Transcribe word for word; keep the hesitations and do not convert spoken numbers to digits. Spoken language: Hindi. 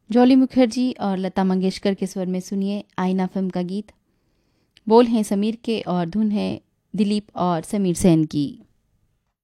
जॉली मुखर्जी और लता मंगेशकर के स्वर में सुनिए आईना फिल्म का गीत। बोल हैं समीर के और धुन है दिलीप और समीर सेन की।